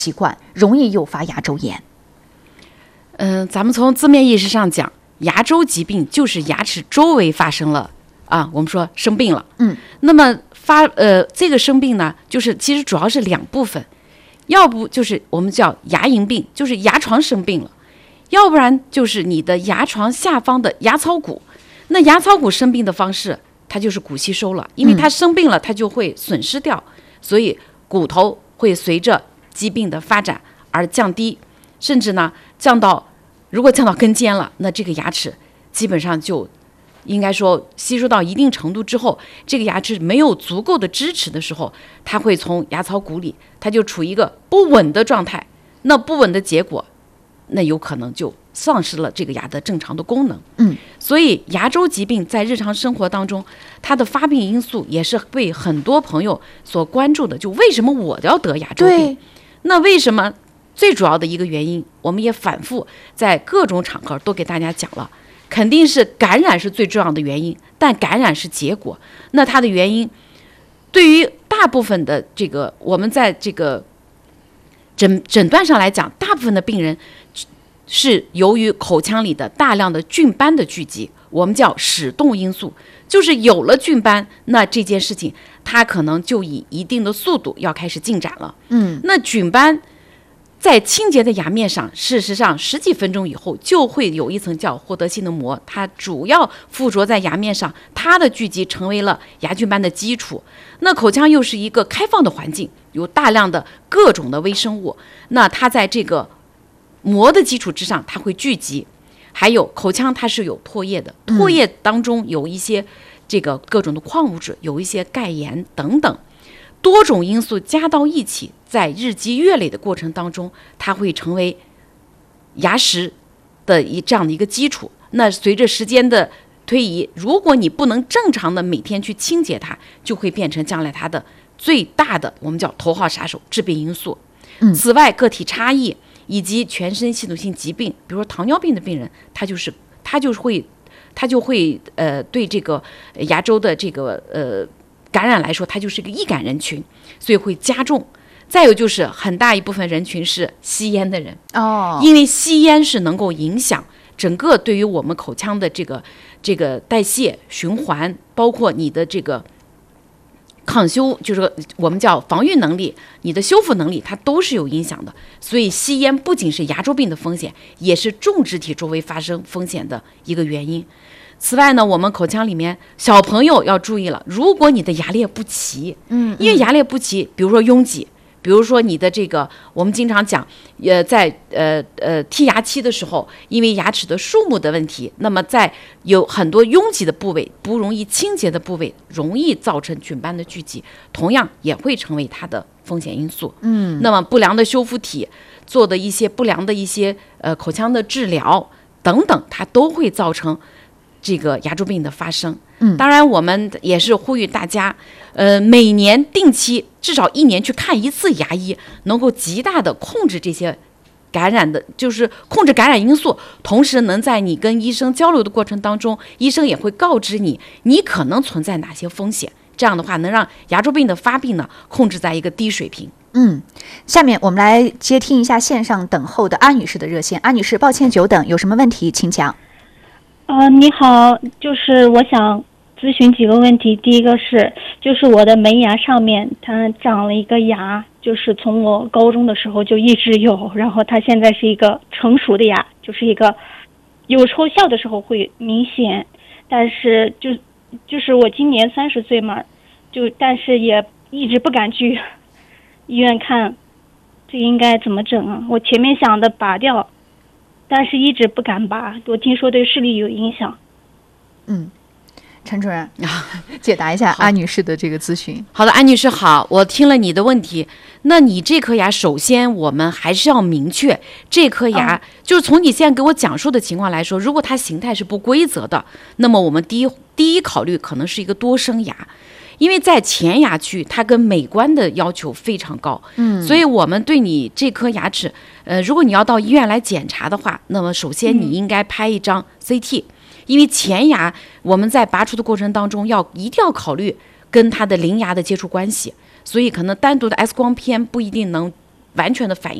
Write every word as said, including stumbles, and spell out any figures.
习惯，容易诱发牙周炎。 嗯、呃，咱们从字面意识上讲，牙周疾病就是牙齿周围发生了啊，我们说生病了。 嗯， 那么发呃这个生病呢，就是其实主要是两部分，要不就是我们叫牙龈病，就是牙床生病了，要不然就是你的牙床下方的牙槽骨。那牙槽骨生病的方式，它就是骨吸收了，因为它生病了，它就会损失掉，嗯、所以骨头会随着疾病的发展而降低，甚至呢降到，如果降到根尖了，那这个牙齿基本上就应该说吸收到一定程度之后，这个牙齿没有足够的支持的时候，它会从牙槽骨里，它就处于一个不稳的状态。那不稳的结果，那有可能就丧失了这个牙的正常的功能。 嗯， 所以牙周疾病在日常生活当中，它的发病因素也是被很多朋友所关注的。就为什么我要得牙周病？那为什么？最主要的一个原因，我们也反复在各种场合都给大家讲了，肯定是感染是最重要的原因，但感染是结果。那它的原因，对于大部分的这个我们在这个诊诊断上来讲，大部分的病人是由于口腔里的大量的菌斑的聚集，我们叫始动因素，就是有了菌斑，那这件事情它可能就以一定的速度要开始进展了。 嗯， 那菌斑在清洁的牙面上，事实上十几分钟以后就会有一层叫获得性的膜，它主要附着在牙面上，它的聚集成为了牙菌斑的基础。那口腔又是一个开放的环境，有大量的各种的微生物，那它在这个膜的基础之上，它会聚集。还有口腔它是有唾液的，唾液当中有一些这个各种的矿物质，有一些钙盐等等。多种因素加到一起，在日积月累的过程当中，它会成为牙石的一这样的一个基础。那随着时间的推移，如果你不能正常的每天去清洁它，就会变成将来它的最大的我们叫头号杀手、致病因素。 嗯， 此外，个体差异以及全身系统性疾病，比如说糖尿病的病人，他就是他就会他就会呃对这个牙周的这个呃。感染来说，它就是一个易感人群，所以会加重。再有就是很大一部分人群是吸烟的人哦， 因为吸烟是能够影响整个对于我们口腔的这个这个代谢循环，包括你的这个抗修，就是我们叫防御能力，你的修复能力，它都是有影响的。所以吸烟不仅是牙周病的风险，也是重肢体周围发生风险的一个原因。此外呢，我们口腔里面小朋友要注意了，如果你的牙列不齐， 嗯， 因为牙列不齐，比如说拥挤，比如说你的这个，我们经常讲，呃，在呃呃剔牙期的时候，因为牙齿的数目的问题，那么在有很多拥挤的部位、不容易清洁的部位，容易造成菌斑的聚集，同样也会成为它的风险因素。 嗯， 那么不良的修复体做的一些不良的一些呃口腔的治疗等等，它都会造成这个牙周病的发生。 嗯， 当然我们也是呼吁大家，呃，每年定期至少一年去看一次牙医，能够极大的控制这些感染的，就是控制感染因素，同时能在你跟医生交流的过程当中，医生也会告知你你可能存在哪些风险，这样的话能让牙周病的发病呢控制在一个低水平。 嗯，下面我们来接听一下线上等候的安女士的热线。安女士，抱歉久等，有什么问题请讲。 呃，你好，就是我想咨询几个问题。第一个是，就是我的门牙上面它长了一个牙，就是从我高中的时候就一直有，然后它现在是一个成熟的牙，就是一个有时候笑的时候会明显，但是就就是我今年三十岁嘛，就但是也一直不敢去医院看，这应该怎么整啊？我前面想的拔掉，但是一直不敢拔，我听说对视力有影响。 嗯，陈主任解答一下安女士的这个咨询。 好的，安女士好，我听了你的问题。那你这颗牙，首先我们还是要明确，这颗牙、嗯、就是从你现在给我讲述的情况来说，如果它形态是不规则的，那么我们第一第一考虑可能是一个多生牙。因为在前牙区，它跟美观的要求非常高，嗯，所以我们对你这颗牙齿，呃，如果你要到医院来检查的话，那么首先你应该拍一张 C T，、嗯、因为前牙我们在拔除的过程当中要一定要考虑跟它的邻牙的接触关系，所以可能单独的 X 光片不一定能完全的反映